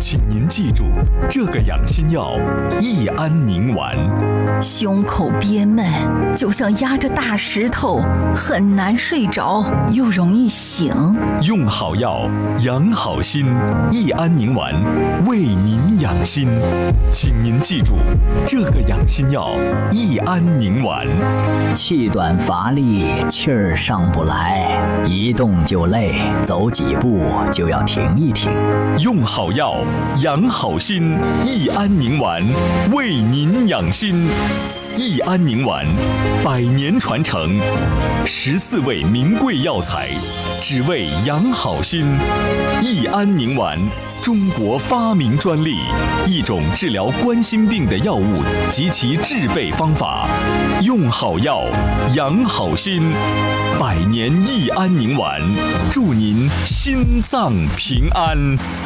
请您记住这个养心药益安宁丸。 胸口憋闷，就像压着大石头，很难睡着，又容易醒。 用好药，养好心，益安宁丸为您养心。请您记住这个养心药益安宁丸。 气短乏力，气儿上不来，一动就累，走几步就要停一停。 用好药，养好心，益安宁丸为您养心。益安宁丸100年传承，14味名贵药材，只为养好心。益安宁丸，中国发明专利，一种治疗冠心病的药物及其制备方法。用好药，养好心，100年益安宁丸，祝您心脏平安。